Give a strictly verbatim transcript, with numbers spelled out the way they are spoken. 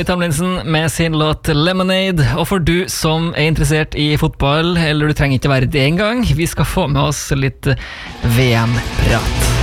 Ollie Tomlinson med sin låt Lemonade. Og for du som er interessert i fotball, eller du trenger ikke være det engang, vi skal få med oss litt V M-prat.